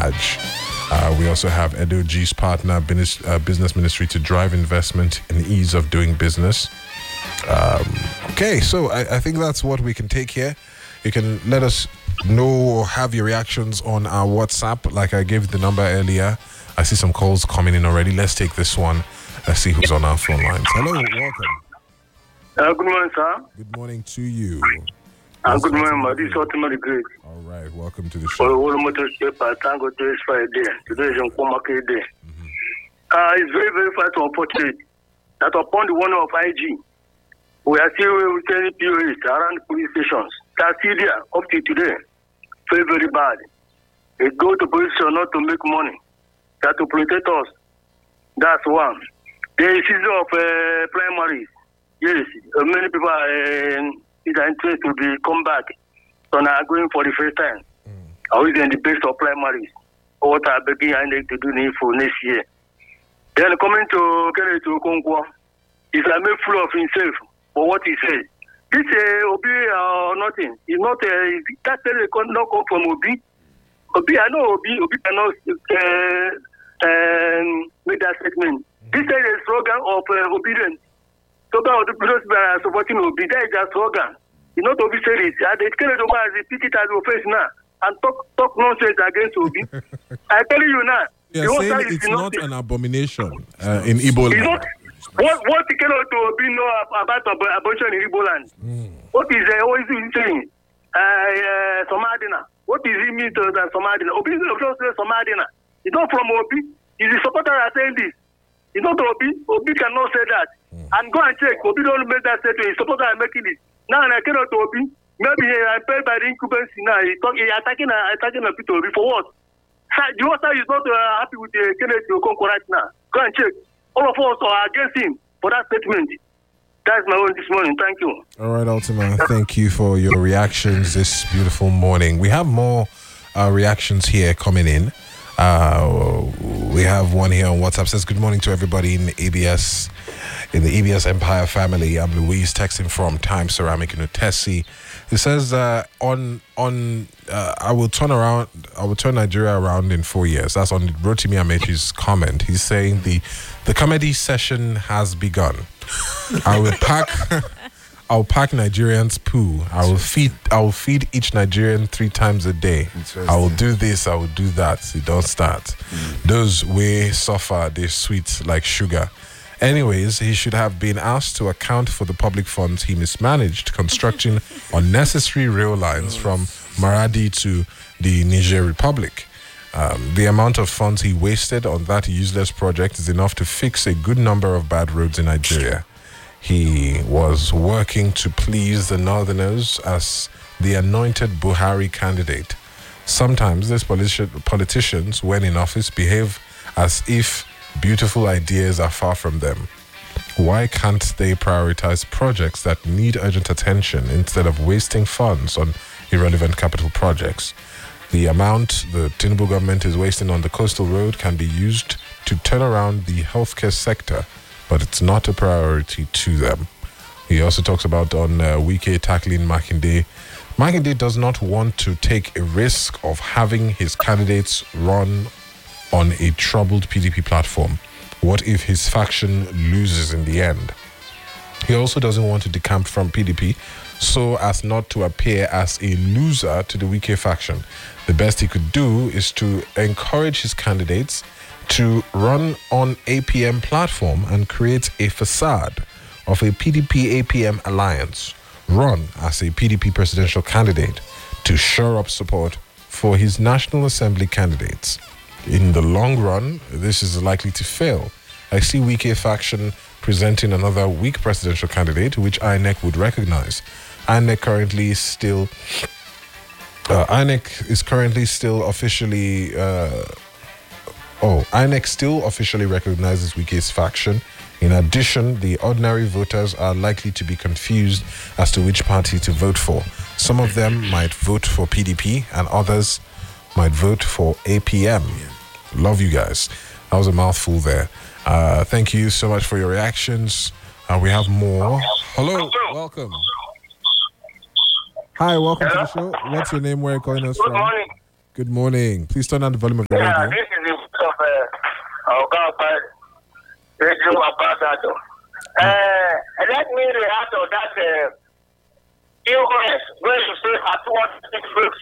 badge. We also have Edo G's partner, business ministry to drive investment in ease of doing business. Okay, so I think that's what we can take here. You can let us know or have your reactions on our WhatsApp, like I gave the number earlier. I see some calls coming in already. Let's take this one. Let's see who's on our phone lines. Hello, welcome. Good morning, sir. Good morning to you. Good morning, ma. This is Ultimate Great. All right, welcome to the For the show. whole motor paper, thank God today is Friday. Today is Nko Market Day. It's very, very fast to unfortunate that upon the warning of IG, we are still retaining POAs around police stations. That's still there up to today. Very, very bad. They go to police station not to make money, that to protect us. That's one. There is season of primaries. Yes, many people are interested to be come back. So now going for the first time. Are we in the best of primaries? What are begging I need to do for next year? Then coming to Kenneth Okonkwo, he's a made fool of himself for what he said. This Obi or nothing. It's not that not come from Obi. Obi, I know Obi cannot make that statement. This is a slogan of obedience. So those people are supporting Obi, that is a slogan. You know, Obi said it. They carry the man as pick it as offense now and talk nonsense against Obi. I tell you now. You're saying it's not an abomination in Igbo land. What you cannot Obi know about abortion in Igbo land? What is always saying? Somadina. What does it mean to Somadina? Obi is not Somadina. It's not from Obi. It's the supporter that saying this. It's not Obi. Obi cannot say that. And go and check. Obi don't make that statement. His supporter are making it. Now I cannot Obi. Maybe I paid by the incumbency now. He's attacking a bit Obi for what? The author is not happy with the Kenneth Okonkwo right now. Go and check. All of us are against him for that statement. That's my own this morning. Thank you. All right, Ultima. Thank you for your reactions this beautiful morning. We have more reactions here coming in. We have one here on WhatsApp. Says, good morning to everybody in the EBS Empire family. I'm Louise, texting from Time Ceramic in Utesi. It says, I will turn Nigeria around in 4 years. That's on Rotimi Amechi's comment. He's saying the comedy session has begun. I'll pack Nigerians poo. I will feed each Nigerian 3 times a day. I will do this, I will do that. It don't start. Those way suffer, they sweet like sugar. Anyways, he should have been asked to account for the public funds he mismanaged, constructing unnecessary rail lines from Maradi to the Niger Republic. The amount of funds he wasted on that useless project is enough to fix a good number of bad roads in Nigeria. He was working to please the Northerners as the anointed Buhari candidate. Sometimes these politicians, when in office, behave as if beautiful ideas are far from them. Why can't they prioritize projects that need urgent attention instead of wasting funds on irrelevant capital projects? The amount the Tinubu government is wasting on the coastal road can be used to turn around the healthcare sector, but it's not a priority to them. He also talks about on Wike tackling Makinde. Makinde does not want to take a risk of having his candidates run on a troubled PDP platform. What if his faction loses in the end? He also doesn't want to decamp from PDP so as not to appear as a loser to the Wike faction. The best he could do is to encourage his candidates to run on APM platform and create a facade of a PDP-APM alliance, run as a PDP presidential candidate to shore up support for his National Assembly candidates. In the long run, this is likely to fail. I see Wike faction presenting another weak presidential candidate, which INEC would recognize. INEC still officially recognizes Wike's faction. In addition, the ordinary voters are likely to be confused as to which party to vote for. Some of them might vote for PDP and others might vote for APM. Love you guys. That was a mouthful there. Thank you so much for your reactions. We have more. Hello, welcome. Hi, welcome to the show. What's your name? Where are you calling us from? Good morning. Good morning. Please turn down the volume of the Yeah, radio. this is the voice of Oga Radio Ambassador. Let me react to that US where you say at 1 weeks.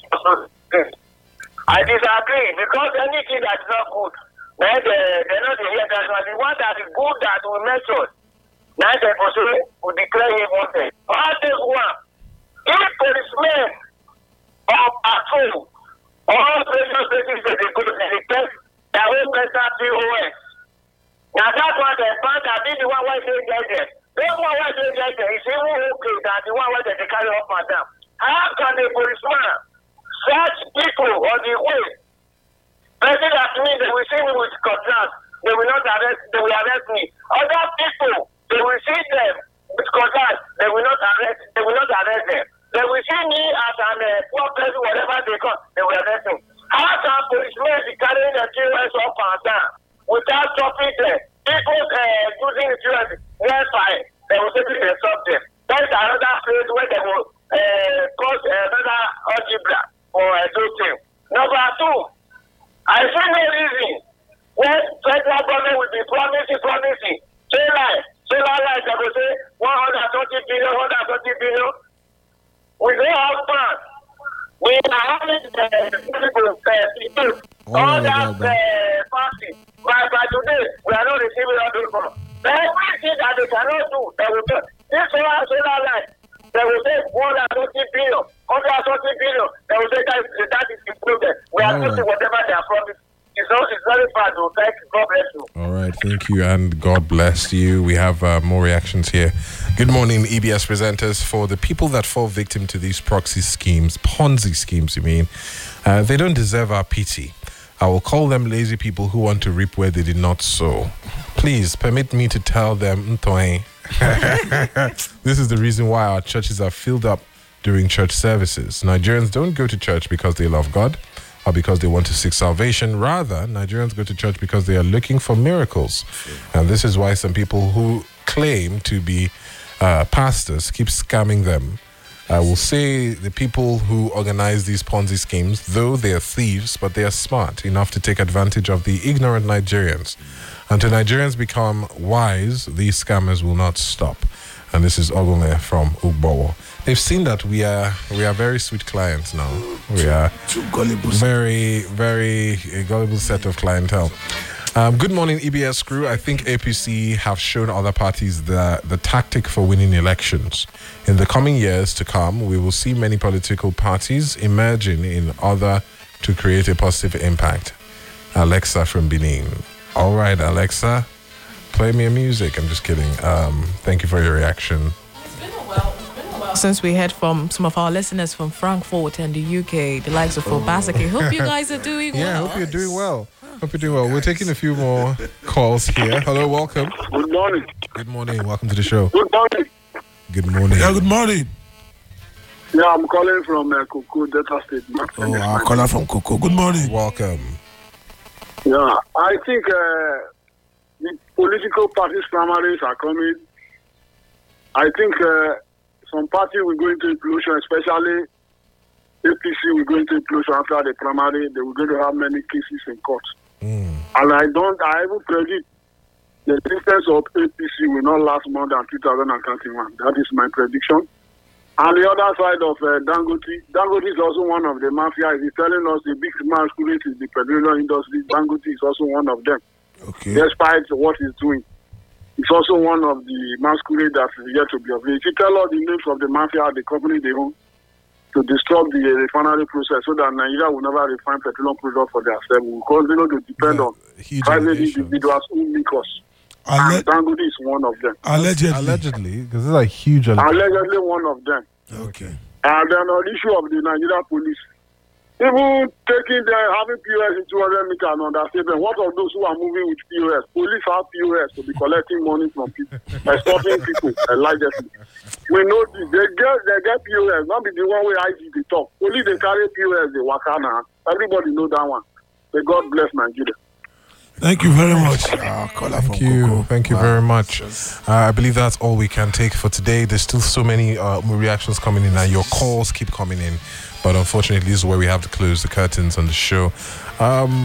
I disagree because anything that's not good, then they're not the here. That's the one that is good that will mention. Now they will declare him wanted. All this one, if policemen or patrol, all radio stations that they go to the test, their own better POS. Now that's why they found that be the one why they get there. The one why they get there is even okay that the one why they carry up and down. How can the policeman search people on the way? Person that means they will see me with cutlass, they will not arrest, they will arrest me. Other people, they will see them with cutlass, they will not arrest them. They will see me as an poor person, whatever they call, they will arrest me. How can policemen be carrying the POS up and down without stopping them? People using the POS nearby, they will take the subject. That is another place where they will cause another algebra for those things. Number two, I see no reason when federal government will be promising. Solar light, they will say 130 billion. We don't have plans. We are having people all that party. By today, we are not receiving all those funds. Everything that they cannot do, they will do. This solar light, they will say 130 billion. They will say that is included. We are doing whatever they are promising. It's very bad. Thank you. God bless you. All right, thank you, and God bless you. We have more reactions here. Good morning, EBS presenters. For the people that fall victim to these proxy schemes, Ponzi schemes, you mean, they don't deserve our pity. I will call them lazy people who want to reap where they did not sow. Please permit me to tell them, Ntoe. This is the reason why our churches are filled up during church services. Nigerians don't go to church because they love God or because they want to seek salvation. Rather, Nigerians go to church because they are looking for miracles. And this is why some people who claim to be pastors keep scamming them. I will say the people who organize these Ponzi schemes, though they are thieves, but they are smart enough to take advantage of the ignorant Nigerians. Until Nigerians become wise, these scammers will not stop. And this is Ogune from Ugbowo. They've seen that we are very sweet clients now. We are very, very gullible set of clientele. Good morning, EBS crew. I think APC have shown other parties the tactic for winning elections. In the coming years to come, we will see many political parties emerging in order to create a positive impact. Alexa from Benin. All right, Alexa, play me a music. I'm just kidding. Thank you for your reaction. It's been a while since we heard from some of our listeners from Frankfurt and the UK, the likes of Obasaki. Hope you guys are doing well. Yeah, hope you're doing well. We're taking a few more calls here. Hello, welcome. Good morning. Good morning. Welcome to the show. Good morning. Good morning. Yeah, good morning. Yeah, I'm calling from Koko, Delta State. I'm calling from Koko. Good morning. Welcome. Yeah, I think the political parties primaries are coming. I think some parties will go into implosion, especially APC will go into implosion after the primary. They will going to have many cases in court. And I even predict the existence of APC will not last more than 2021. That is my prediction. On the other side of Dangote is also one of the mafia. He's telling us the big masquerade is the petroleum industry. Dangote is also one of them. Okay. Despite what he's doing, it's also one of the masquerade that is yet to be obvious. If you tell us the names of the mafia, the company they own, to disrupt the refinery process so that Nigeria will never refine petroleum products for themselves. We will continue to depend on private individuals who make us. And Dangote is one of them. Allegedly, because this is a huge allegedly one of them. Okay. And then on the issue of the Nigeria police, even taking having POS in 200 meters and understatement, what of those who are moving with POS? Police have POS to be collecting money from people, extorting people, allegedly. We know this. They get POS, not be the one way IG they talk. Only they carry POS, they work now. Everybody know that one. May God bless Nigeria. Thank you very much. Thank you very much. I believe that's all we can take for today. There's still so many reactions coming in, and your calls keep coming in. But unfortunately, this is where we have to close the curtains on the show.